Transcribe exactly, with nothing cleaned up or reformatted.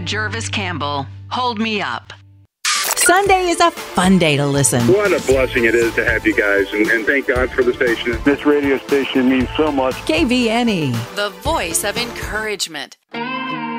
Jervis Campbell. Hold Me Up. Sunday is a fun day to listen. What a blessing it is to have you guys, and, and thank God for the station. This radio station means so much. K V N E. The voice of encouragement.